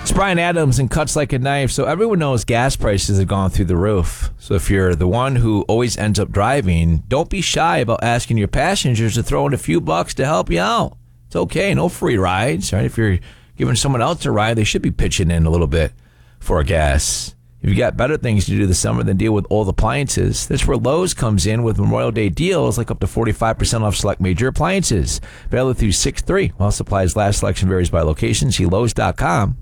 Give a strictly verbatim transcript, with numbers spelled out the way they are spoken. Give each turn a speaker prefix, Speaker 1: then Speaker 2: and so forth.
Speaker 1: It's Brian Adams and Cuts Like a Knife. So everyone knows gas prices have gone through the roof. So if you're the one who always ends up driving, don't be shy about asking your passengers to throw in a few bucks to help you out. It's okay. No free rides, right? If you're giving someone else a ride, they should be pitching in a little bit for gas. If you got better things to do this summer than deal with old appliances, that's where Lowe's comes in with Memorial Day deals like up to forty-five percent off select major appliances. Valid through six three. While supplies last, selection varies by location. See Lowe's dot com